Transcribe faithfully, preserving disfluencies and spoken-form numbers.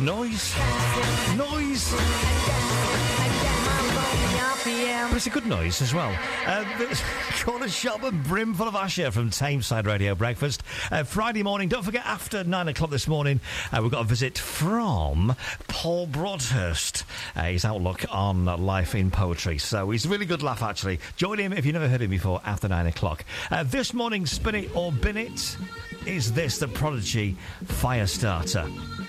noise. Noise. But it's a good noise as well. Uh, Corner shop and brimful of ash here from Tameside Radio Breakfast. Uh, Friday morning, don't forget, after nine o'clock this morning, uh, we've got a visit from Paul Broadhurst. Uh, his outlook on life in poetry. So he's a really good laugh, actually. Join him if you've never heard him before after nine o'clock. Uh, this morning's Spin It or Bin It is this, the Prodigy Firestarter.